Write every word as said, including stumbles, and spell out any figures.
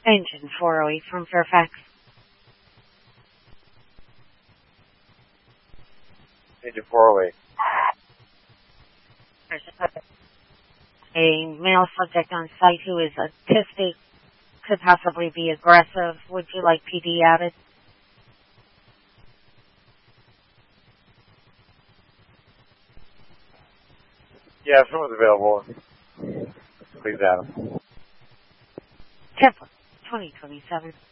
Engine four oh eight from Fairfax. Engine four oh eight. A male subject on site who is autistic, could possibly be aggressive. Would you like P D added? Yeah, if someone's available, please add them. Template twenty twenty-seven.